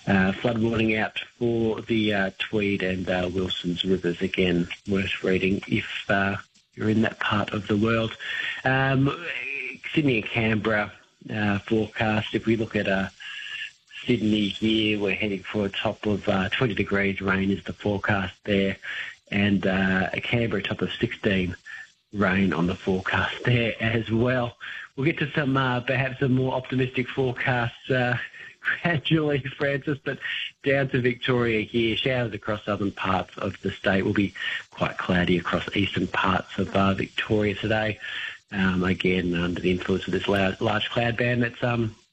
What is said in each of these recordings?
Flood warning out for the Tweed and Wilson's rivers again. Worth reading if you're in that part of the world. Sydney and Canberra forecast. If we look at Sydney here, we're heading for a top of 20 degrees. Rain is the forecast there, and Canberra top of 16. Rain on the forecast there as well. We'll get to some perhaps some more optimistic forecasts gradually, Francis, but down to Victoria here. Showers across southern parts of the state. Will be quite cloudy across eastern parts of Victoria today. Again, under the influence of this large cloud band that's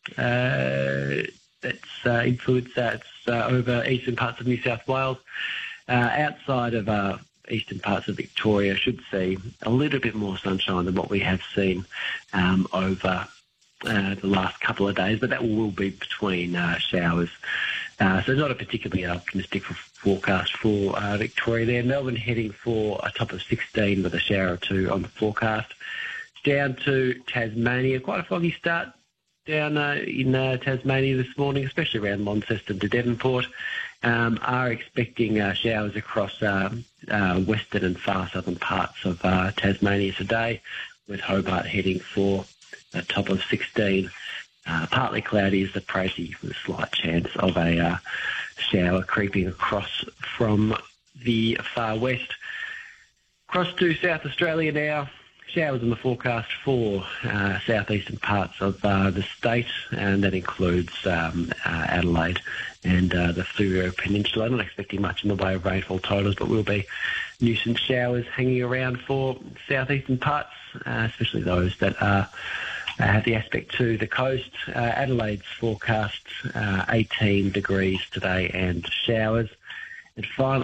influence that's over eastern parts of New South Wales. Outside of eastern parts of Victoria, should see a little bit more sunshine than what we have seen over the last couple of days, but that will be between showers. So not a particularly optimistic forecast for Victoria there. Melbourne heading for a top of 16 with a shower or two on the forecast. Down to Tasmania, quite a foggy start down in Tasmania this morning, especially around Launceston to Devonport. Are expecting showers across western and far southern parts of Tasmania today, with Hobart heading for a top of 16. Partly cloudy is the Prairie, with a slight chance of a shower creeping across from the far west. Across to South Australia now. Showers in the forecast for southeastern parts of the state, and that includes Adelaide and the Fleurieu Peninsula. I'm not expecting much in the way of rainfall totals, but will be nuisance showers hanging around for southeastern parts, especially those that have the aspect to the coast. Adelaide's forecast 18 degrees today and showers. And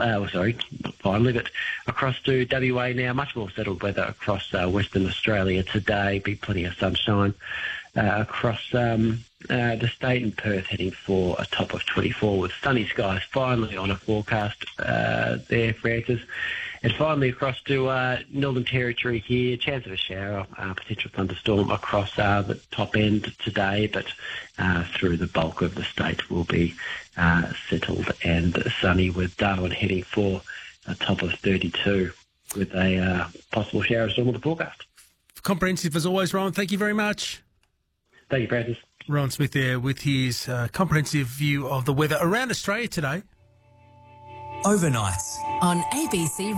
finally, but across to WA now, much more settled weather across Western Australia today. Be plenty of sunshine across the state, and Perth heading for a top of 24 with sunny skies finally on a forecast there, Francis. And finally across to Northern Territory here, chance of a shower, potential thunderstorm across the top end today, but through the bulk of the state will be settled and sunny, with Darwin heading for a top of 32 with a possible shower storm on the forecast. Comprehensive as always, Rowan. Thank you very much. Thank you, Francis. Rowan Smith there with his comprehensive view of the weather around Australia today. Overnights on ABC